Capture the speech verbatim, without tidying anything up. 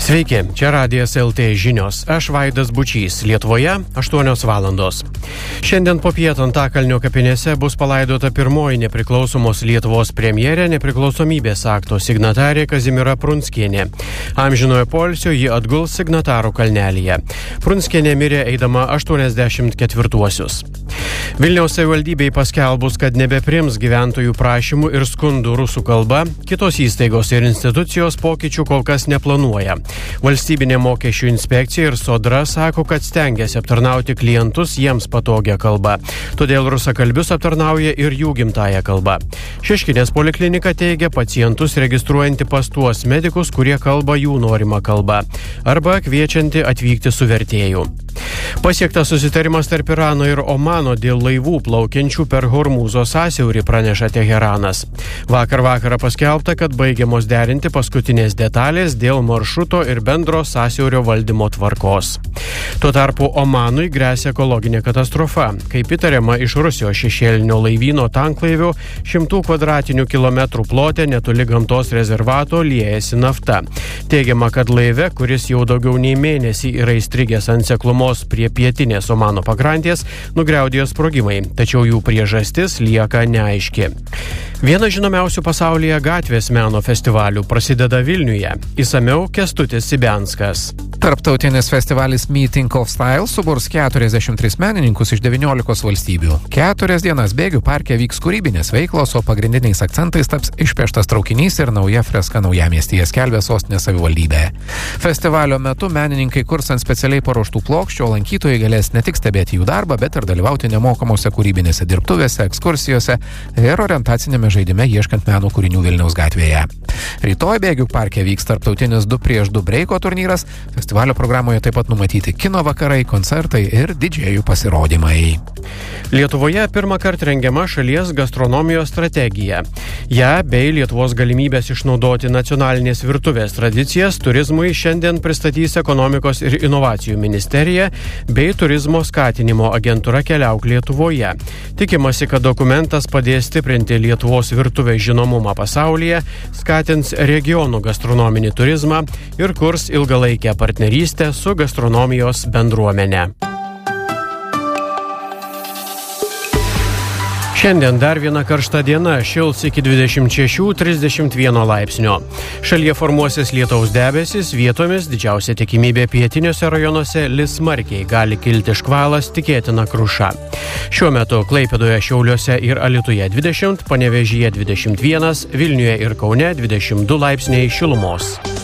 Sveiki, čia Radijas L T žinios. Aš Vaidas Bučys. Lietuvoje aštuonios valandos. Šiandien popiet Antakalnio kapinėse bus palaidota pirmoji nepriklausomos Lietuvos premjerė nepriklausomybės akto signatarė Kazimiera Prunskienė. Amžinojo poilsio ji atguls signatarų kalnelyje. Prunskienė mirė eidama aštuoniasdešimt ketvirtuosius. Vilniaus savivaldybei paskelbus, kad nebeprims gyventojų prašymų ir skundų rusų kalba, kitos įstaigos ir institucijos pokyčių kol kas neplanuoja. Valstybinė mokesčių inspekcija ir Sodra sako, kad stengiasi aptarnauti klientus jiems patogią kalbą. Todėl rusakalbius aptarnauja ir jų gimtąją kalbą. Šeškinės poliklinika teigia pacientus registruojanti pas tuos medikus, kurie kalba jų norimą kalbą, arba kviečianti atvykti su vertėju. Pasiektas susitarimas tarp Irano ir Omano dėl laivų plaukiančių per Hormūzo sąsiaurį, praneša Teheranas. Vakar vakarą paskelbta, kad baigiamos derinti paskutinės detalės dėl maršruto ir bendro sąsiaurio valdymo tvarkos. Tuo tarpu Omanui gresia ekologinė katastrofa. Kaip įtariama, iš Rusijos šešėlinio laivyno tanklaivių šimtų kvadratinių kilometrų plote netoli gamtos rezervato liejasi nafta. Teigiama, kad laive, kuris jau daugiau nei mėnesį yra įstrigęs ant seklumos prie pietinės Omano pakrantės, nugriaudėjo sprogimai, tačiau jų priežastis lieka neaiški. Vienas žinomiausių pasaulyje gatvės meno festivalių prasideda Vilniuje. Išsamiau Kęstutis Sibenskas. Tarptautinis festivalis Meeting of Style suburs keturiasdešimt tris menininkus iš devyniolikos valstybių. Keturias dienas bėgių parke vyks kūrybinės veiklos, o pagrindiniais akcentais taps išpieštas traukinys ir nauja freska naujamiestyje, skelbia sostinės savivaldybė. Festivalio metu menininkai kurs ant specialiai paruoštų plokščių, o lankytojai galės ne tik stebėti jų darbą, bet ir dalyvauti nemokamose kūrybinėse dirbtuvėse, ekskursijose ir orientacinėme žaidime ieškant meno kūrinių Vilniaus gatvėje. Rytoj bėgių parke vyks tarptautinis du prieš du breiko turnyras. Festivalio programoje taip pat numatyti kino vakarai, koncertai ir didžėjų pasirodymai. Lietuvoje pirmą kartą rengiama šalies gastronomijos strategija. Ja bei Lietuvos galimybės išnaudoti nacionalinės virtuvės tradicijas turizmui šiandien pristatys Ekonomikos ir inovacijų ministerija bei Turizmo skatinimo agentūra Keliauk Lietuvoje. Tikimasi, kad dokumentas padės stiprinti Lietuvos virtuvės žinomumą pasaulyje, skatins regionų gastronominį turizmą ir kurs ilgalaikę partnerystę su gastronomijos bendruomene. Šiandien dar viena karšta diena, šils iki dvidešimt šešių trisdešimt vieno laipsnio. Šalyje formuosis lietaus debesis, vietomis didžiausia tikimybė pietiniuose rajonuose lis smarkiai, gali kilti škvalas, tikėtina kruša. Šiuo metu Klaipėdoje, Šiauliuose ir Alytuje dvidešimt, Panevėžyje dvidešimt vienas, Vilniuje ir Kaune dvidešimt du laipsniai šilumos.